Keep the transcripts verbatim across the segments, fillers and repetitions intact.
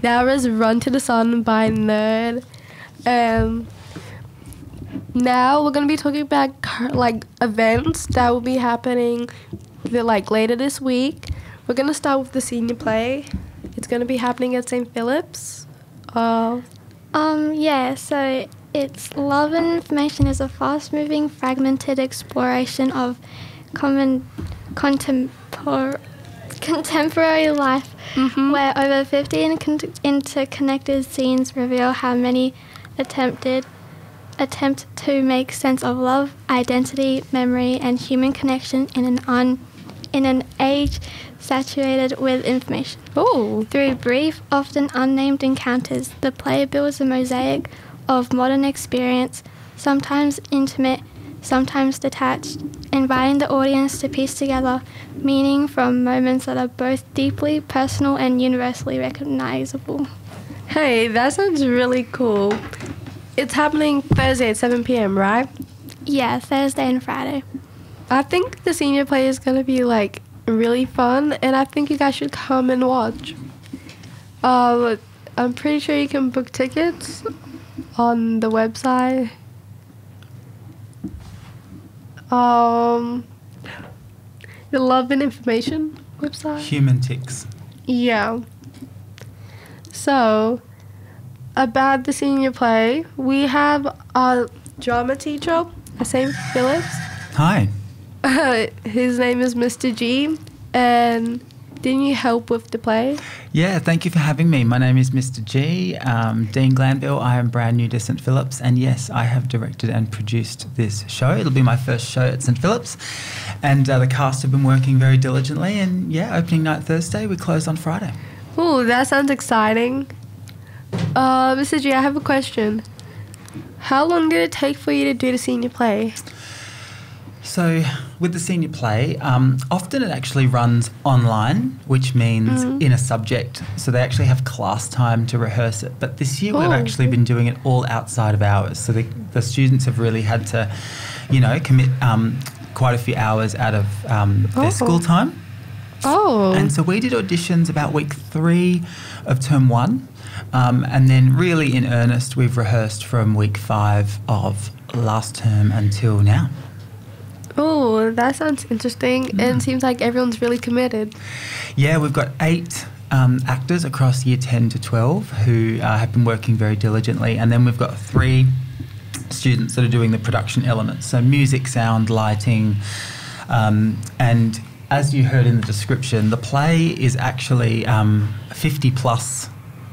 That was Run to the Sun by Nerd. Um, now we're going to be talking about cur- like events that will be happening the, like later this week. We're going to start with the senior play. It's going to be happening at Saint Philip's. Uh, um, yeah, so it's Love and Information is a fast-moving, fragmented exploration of common contempor- contemporary life, mm-hmm. where over fifty in- interconnected scenes reveal how many attempted attempt to make sense of love, identity, memory, and human connection in an un, in an age saturated with information. Oh. Through brief, often unnamed encounters, the play builds a mosaic of modern experience, sometimes intimate, sometimes detached, inviting the audience to piece together meaning from moments that are both deeply personal and universally recognizable. Hey, that sounds really cool. It's happening Thursday at seven p.m., right? Yeah, Thursday and Friday. I think the senior play is going to be, like, really fun, and I think you guys should come and watch. Uh, I'm pretty sure you can book tickets on the website. Um, the Love and Information website. Humantix. Yeah. So, about the senior play, we have a drama teacher at Saint Philip's. Hi. Uh, his name is Mister G, and didn't you help with the play? Yeah, thank you for having me. My name is Mister G, um, Dean Glanville. I am brand new to Saint Philip's, and yes, I have directed and produced this show. It'll be my first show at Saint Philip's, and uh, the cast have been working very diligently, and yeah, opening night Thursday, we close on Friday. Ooh, that sounds exciting. Uh, Mister G, I have a question. How long did it take for you to do the senior play? So with the senior play, um, often it actually runs online, which means mm. in a subject. So they actually have class time to rehearse it. But this year oh. we've actually been doing it all outside of hours. So the, the students have really had to, you know, commit um, quite a few hours out of um, their oh. school time. Oh. And so we did auditions about week three of term one. Um, and then really in earnest, we've rehearsed from week five of last term until now. Oh, that sounds interesting. Mm. And it seems like everyone's really committed. Yeah, we've got eight um, actors across year ten to twelve who uh, have been working very diligently. And then we've got three students that are doing the production elements. So music, sound, lighting. Um, and as you heard in the description, the play is actually um, fifty plus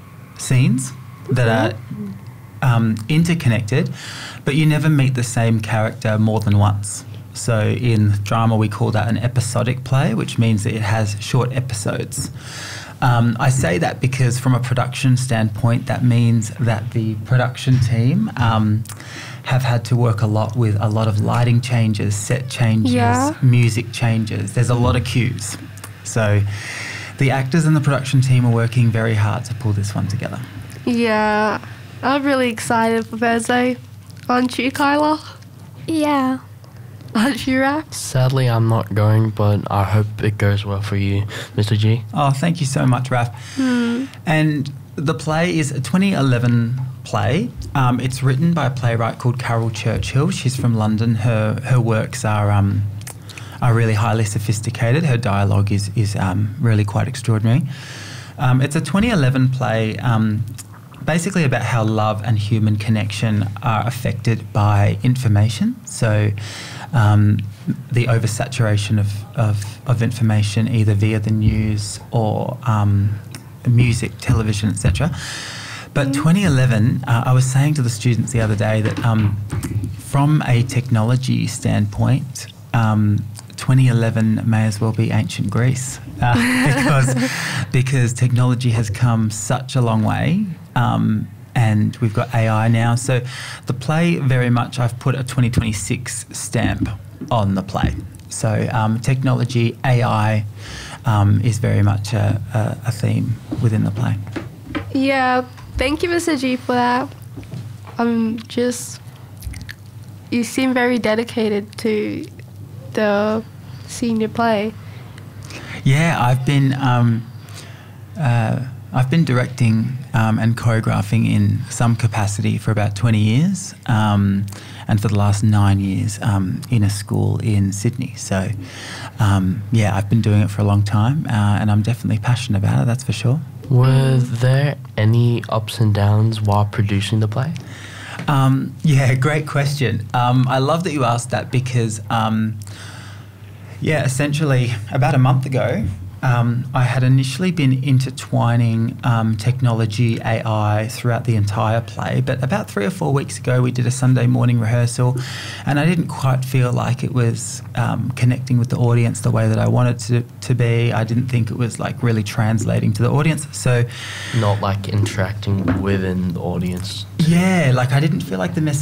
scenes that are um, interconnected, but you never meet the same character more than once. So in drama, we call that an episodic play, which means that it has short episodes. Um, I say that because from a production standpoint, that means that the production team um, have had to work a lot with a lot of lighting changes, set changes, yeah. music changes. There's a lot of cues. So the actors and the production team are working very hard to pull this one together. Yeah, I'm really excited for Thursday. Aren't you, Kyla? Yeah. Aren't you, Raph? Sadly, I'm not going, but I hope it goes well for you, Mister G. Oh, thank you so much, Raph. Hmm. And the play is a twenty eleven play. Um, it's written by a playwright called Carol Churchill. She's from London. Her her works are um, are really highly sophisticated. Her dialogue is is um, really quite extraordinary. Um, it's a twenty eleven play. Um, basically about how love and human connection are affected by information. So um, the oversaturation of, of, of information either via the news or um, music, television, et cetera. But twenty eleven, uh, I was saying to the students the other day that um, from a technology standpoint, um, twenty eleven may as well be ancient Greece uh, because because technology has come such a long way, um, and we've got A I now. So the play, very much, I've put a twenty twenty-six stamp on the play. So um, technology, A I um, is very much a, a, a theme within the play. Yeah, thank you, Mister G, for that. I'm just, you seem very dedicated to the senior play. Yeah, I've been um, uh, I've been directing um, and choreographing in some capacity for about twenty years, um, and for the last nine years um, in a school in Sydney. So, um, yeah, I've been doing it for a long time, uh, and I'm definitely passionate about it, that's for sure. Were there any ups and downs while producing the play? Um, yeah, great question. Um, I love that you asked that because, um, yeah, essentially about a month ago, Um, I had initially been intertwining um, technology, A I throughout the entire play, but about three or four weeks ago we did a Sunday morning rehearsal and I didn't quite feel like it was um, connecting with the audience the way that I wanted to, to be. I didn't think it was like really translating to the audience. So Not like interacting within the audience. yeah, like I didn't feel like the message